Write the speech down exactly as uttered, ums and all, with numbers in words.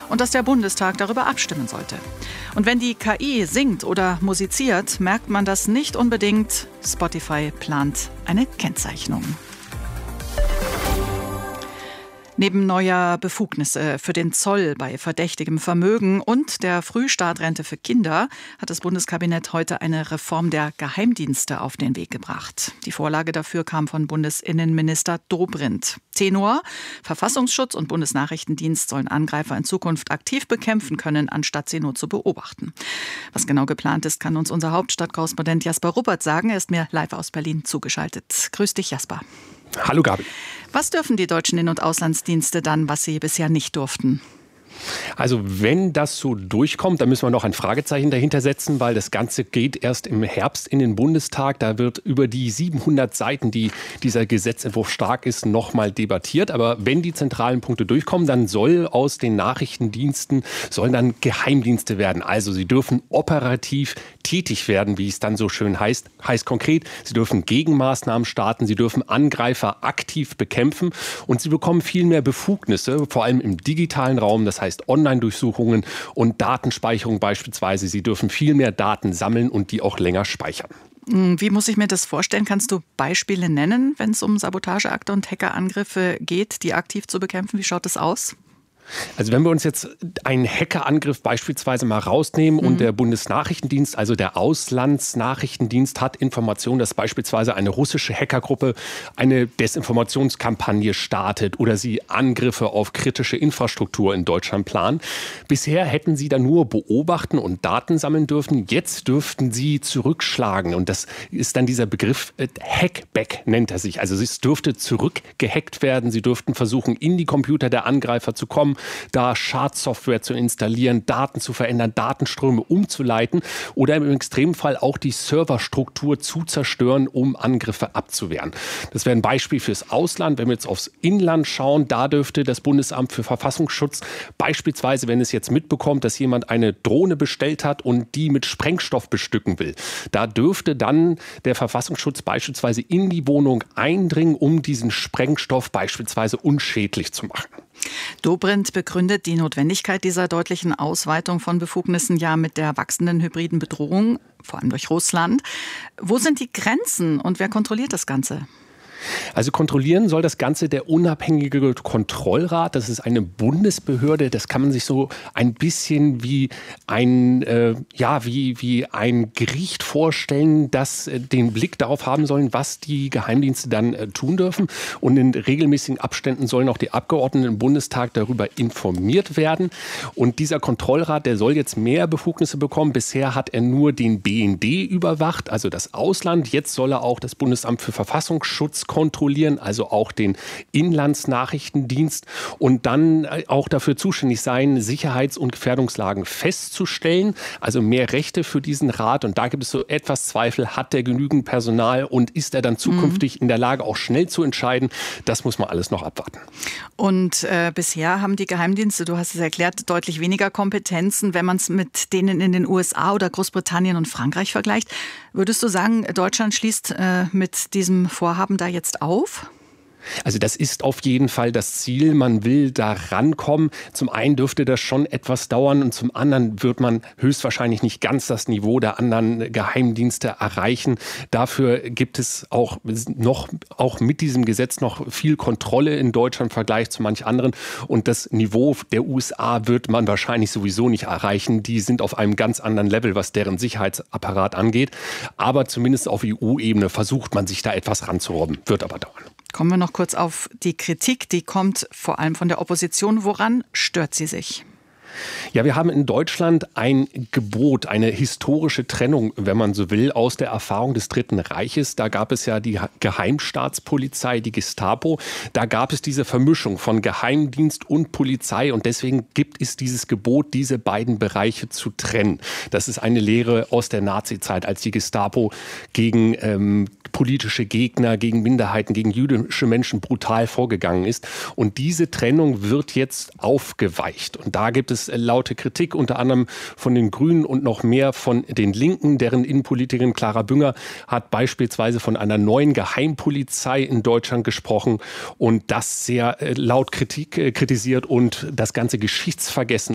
und dass der Bundestag darüber abstimmen sollte. Und wenn die K I singt oder musiziert, merkt man das nicht unbedingt. Spotify plant eine Kennzeichnung. Neben neuer Befugnisse für den Zoll bei verdächtigem Vermögen und der Frühstartrente für Kinder hat das Bundeskabinett heute eine Reform der Geheimdienste auf den Weg gebracht. Die Vorlage dafür kam von Bundesinnenminister Dobrindt. Tenor: Verfassungsschutz und Bundesnachrichtendienst sollen Angreifer in Zukunft aktiv bekämpfen können, anstatt sie nur zu beobachten. Was genau geplant ist, kann uns unser Hauptstadtkorrespondent Jasper Ruppert sagen. Er ist mir live aus Berlin zugeschaltet. Grüß dich, Jasper. Hallo Gabi. Was dürfen die deutschen In- und Auslandsdienste dann, was sie bisher nicht durften? Also wenn das so durchkommt, dann müssen wir noch ein Fragezeichen dahinter setzen, weil das Ganze geht erst im Herbst in den Bundestag. Da wird über die siebenhundert Seiten, die dieser Gesetzentwurf stark ist, nochmal debattiert. Aber wenn die zentralen Punkte durchkommen, dann soll aus den Nachrichtendiensten, sollen dann Geheimdienste werden. Also sie dürfen operativ tätig werden, wie es dann so schön heißt. Heißt konkret, sie dürfen Gegenmaßnahmen starten, sie dürfen Angreifer aktiv bekämpfen und sie bekommen viel mehr Befugnisse, vor allem im digitalen Raum. Das heißt Online-Durchsuchungen und Datenspeicherung beispielsweise. Sie dürfen viel mehr Daten sammeln und die auch länger speichern. Wie muss ich mir das vorstellen? Kannst du Beispiele nennen, wenn es um Sabotageakte und Hackerangriffe geht, die aktiv zu bekämpfen? Wie schaut das aus? Also wenn wir uns jetzt einen Hackerangriff beispielsweise mal rausnehmen und mhm. der Bundesnachrichtendienst, also der Auslandsnachrichtendienst, hat Informationen, dass beispielsweise eine russische Hackergruppe eine Desinformationskampagne startet oder sie Angriffe auf kritische Infrastruktur in Deutschland planen. Bisher hätten sie da nur beobachten und Daten sammeln dürfen. Jetzt dürften sie zurückschlagen und das ist dann dieser Begriff äh, Hackback nennt er sich. Also es dürfte zurückgehackt werden. Sie dürften versuchen, in die Computer der Angreifer zu kommen, da Schadsoftware zu installieren, Daten zu verändern, Datenströme umzuleiten oder im Extremfall auch die Serverstruktur zu zerstören, um Angriffe abzuwehren. Das wäre ein Beispiel fürs Ausland. Wenn wir jetzt aufs Inland schauen, da dürfte das Bundesamt für Verfassungsschutz beispielsweise, wenn es jetzt mitbekommt, dass jemand eine Drohne bestellt hat und die mit Sprengstoff bestücken will, da dürfte dann der Verfassungsschutz beispielsweise in die Wohnung eindringen, um diesen Sprengstoff beispielsweise unschädlich zu machen. Dobrindt begründet die Notwendigkeit dieser deutlichen Ausweitung von Befugnissen ja mit der wachsenden hybriden Bedrohung, vor allem durch Russland. Wo sind die Grenzen und wer kontrolliert das Ganze? Also kontrollieren soll das Ganze der unabhängige Kontrollrat. Das ist eine Bundesbehörde. Das kann man sich so ein bisschen wie ein, äh, ja, wie, wie ein Gericht vorstellen, das äh, den Blick darauf haben sollen, was die Geheimdienste dann äh, tun dürfen. Und in regelmäßigen Abständen sollen auch die Abgeordneten im Bundestag darüber informiert werden. Und dieser Kontrollrat, der soll jetzt mehr Befugnisse bekommen. Bisher hat er nur den B N D überwacht, also das Ausland. Jetzt soll er auch das Bundesamt für Verfassungsschutz kontrollieren, also auch den Inlandsnachrichtendienst und dann auch dafür zuständig sein, Sicherheits- und Gefährdungslagen festzustellen, also mehr Rechte für diesen Rat. Und da gibt es so etwas Zweifel, hat der genügend Personal und ist er dann zukünftig mhm. in der Lage, auch schnell zu entscheiden? Das muss man alles noch abwarten. Und äh, bisher haben die Geheimdienste, du hast es erklärt, deutlich weniger Kompetenzen, wenn man es mit denen in den U S A oder Großbritannien und Frankreich vergleicht. Würdest du sagen, Deutschland schließt äh, mit diesem Vorhaben da jetzt auf? Also das ist auf jeden Fall das Ziel. Man will da rankommen. Zum einen dürfte das schon etwas dauern und zum anderen wird man höchstwahrscheinlich nicht ganz das Niveau der anderen Geheimdienste erreichen. Dafür gibt es auch noch, auch mit diesem Gesetz noch viel Kontrolle in Deutschland im Vergleich zu manch anderen. Und das Niveau der U S A wird man wahrscheinlich sowieso nicht erreichen. Die sind auf einem ganz anderen Level, was deren Sicherheitsapparat angeht. Aber zumindest auf E U-Ebene versucht man sich da etwas ranzurobben. Wird aber dauern. Kommen wir noch kurz auf die Kritik, die kommt vor allem von der Opposition. Woran stört sie sich? Ja, wir haben in Deutschland ein Gebot, eine historische Trennung, wenn man so will, aus der Erfahrung des Dritten Reiches. Da gab es ja die Geheimstaatspolizei, die Gestapo. Da gab es diese Vermischung von Geheimdienst und Polizei und deswegen gibt es dieses Gebot, diese beiden Bereiche zu trennen. Das ist eine Lehre aus der Nazizeit, als die Gestapo gegen ähm, politische Gegner, gegen Minderheiten, gegen jüdische Menschen brutal vorgegangen ist. Und diese Trennung wird jetzt aufgeweicht. Und da gibt es laute Kritik, unter anderem von den Grünen und noch mehr von den Linken. Deren Innenpolitikerin Clara Bünger hat beispielsweise von einer neuen Geheimpolizei in Deutschland gesprochen und das sehr laut Kritik äh, kritisiert und das ganze Geschichtsvergessen